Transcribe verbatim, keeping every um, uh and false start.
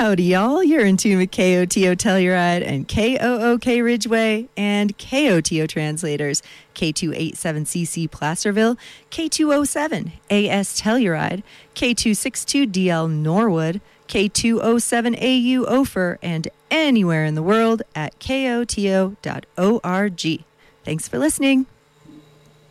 Howdy, y'all. You're in tune with K O T O Telluride and K O O K Ridgeway and K O T O Translators, K two eighty-seven C C Placerville, K two oh seven A S Telluride, K two sixty-two D L Norwood, K two oh seven A U Ophir, and anywhere in the world at K O T O dot org. Thanks for listening.